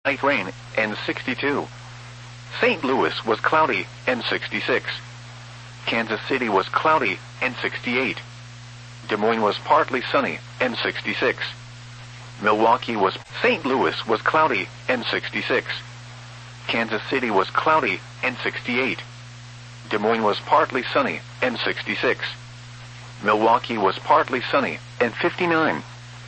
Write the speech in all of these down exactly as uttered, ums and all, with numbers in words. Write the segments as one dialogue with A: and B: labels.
A: light rain, and sixty-two. Saint Louis was cloudy, and sixty-six. Kansas City was cloudy, and sixty-eight. Des Moines was partly sunny, and sixty-six. Milwaukee was Saint Louis was cloudy, and sixty-six. Kansas City was cloudy, and sixty-eight. Des Moines was partly sunny, and sixty-six. Milwaukee was partly sunny, and fifty-nine.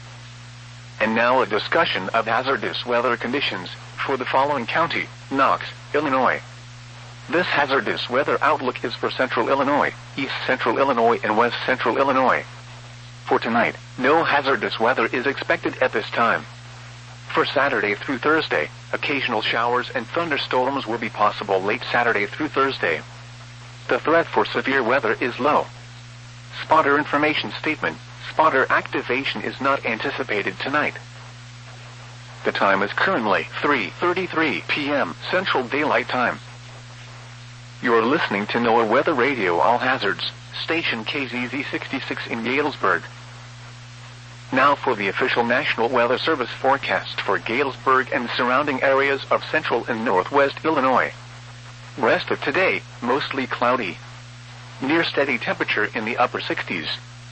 A: And now a discussion of hazardous weather conditions for the following county: Knox, Illinois. This hazardous weather outlook is for central Illinois, east central Illinois, and west central Illinois. For tonight, no hazardous weather is expected at this time. For Saturday through Thursday, occasional showers and thunderstorms will be possible late Saturday through Thursday. The threat for severe weather is low. Spotter information statement: spotter activation is not anticipated tonight. The time is currently three thirty-three p m Central Daylight Time. You are listening to NOAA Weather Radio All Hazards, station K Z Z sixty-six in Galesburg. Now for the official National Weather Service forecast for Galesburg and surrounding areas of central and northwest Illinois. Rest of today, mostly cloudy. Near steady temperature in the upper sixties.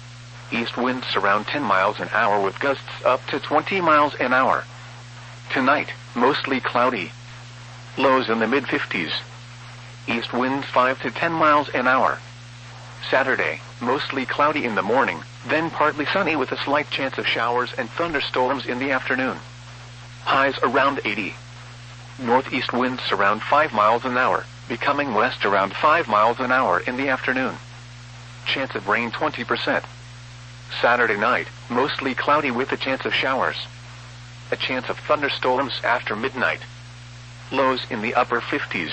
A: East winds around ten miles an hour with gusts up to twenty miles an hour. Tonight, mostly cloudy. Lows in the mid fifties. East winds five to ten miles an hour. Saturday, mostly cloudy in the morning, then partly sunny with a slight chance of showers and thunderstorms in the afternoon. Highs around eighty. Northeast winds around five miles an hour, becoming west around five miles an hour in the afternoon. Chance of rain twenty percent. Saturday night, mostly cloudy with a chance of showers. A chance of thunderstorms after midnight. Lows in the upper fifties.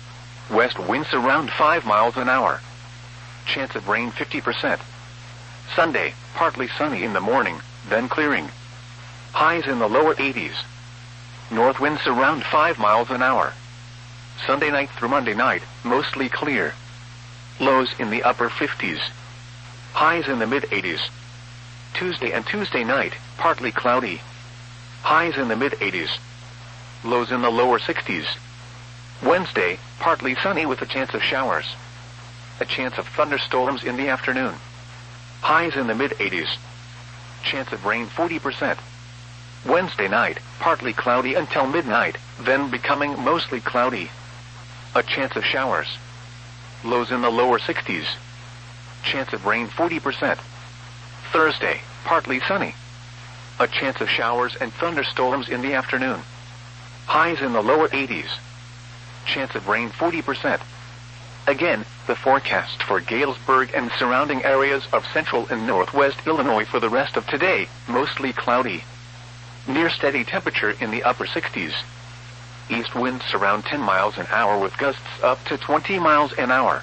A: West winds around five miles an hour. Chance of rain fifty percent. Sunday, partly sunny in the morning, then clearing. Highs in the lower eighties. North winds around five miles an hour. Sunday night through Monday night, mostly clear. Lows in the upper fifties. Highs in the mid eighties. Tuesday and Tuesday night, partly cloudy. Highs in the mid eighties. Lows in the lower sixties. Wednesday, partly sunny with a chance of showers. A chance of thunderstorms in the afternoon. Highs in the mid eighties. Chance of rain forty percent. Wednesday night, partly cloudy until midnight, then becoming mostly cloudy. A chance of showers. Lows in the lower sixties. Chance of rain forty percent. Thursday, partly sunny. A chance of showers and thunderstorms in the afternoon. Highs in the lower eighties. Chance of rain forty percent. Again, the forecast for Galesburg and surrounding areas of central and northwest Illinois for the rest of today, mostly cloudy. Near steady temperature in the upper sixties. East winds around ten miles an hour with gusts up to twenty miles an hour.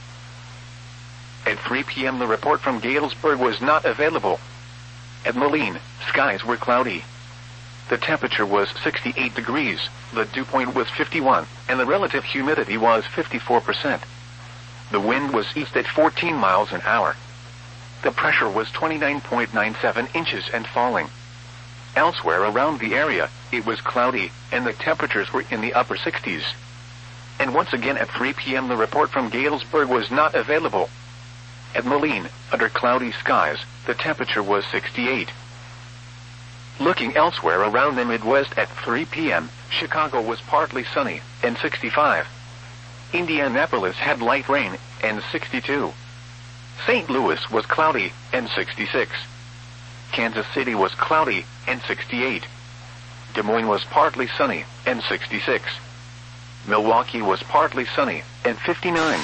A: At three p m the report from Galesburg was not available. At Moline, skies were cloudy. The temperature was sixty-eight degrees, the dew point was fifty-one, and the relative humidity was fifty-four percent. The wind was east at fourteen miles an hour. The pressure was twenty-nine point nine seven inches and falling. Elsewhere around the area, it was cloudy, and the temperatures were in the upper sixties. And once again at three p m the report from Galesburg was not available. At Moline, under cloudy skies, the temperature was sixty-eight. Looking elsewhere around the Midwest at three p m, Chicago was partly sunny, and sixty-five. Indianapolis had light rain, and sixty-two. Saint Louis was cloudy, and sixty-six. Kansas City was cloudy, and sixty-eight. Des Moines was partly sunny, and sixty-six. Milwaukee was partly sunny, and fifty-nine.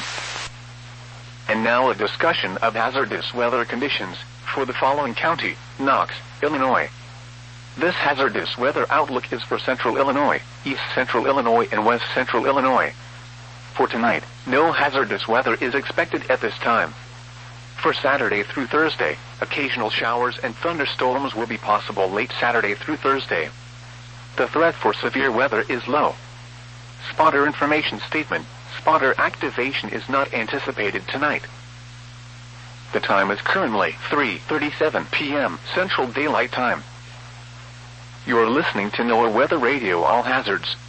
A: And now a discussion of hazardous weather conditions for the following county: Knox, Illinois. This hazardous weather outlook is for central Illinois, east central Illinois, and west central Illinois. For tonight, no hazardous weather is expected at this time. For Saturday through Thursday, occasional showers and thunderstorms will be possible late Saturday through Thursday. The threat for severe weather is low. Spotter information statement: spotter activation is not anticipated tonight. The time is currently three thirty-seven p m Central Daylight Time. You are listening to NOAA Weather Radio All Hazards.